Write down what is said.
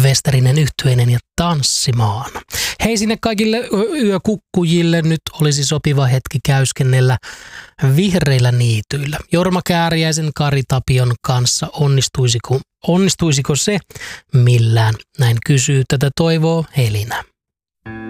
Westerinen Yhtyeinen ja Tanssimaan. Hei, sinne kaikille yökukkujille nyt olisi sopiva hetki käyskennellä vihreillä niityillä. Jorma Kääriäisen Kari Tapion kanssa onnistuisiko se millään? Näin kysyy, tätä toivoo Helina.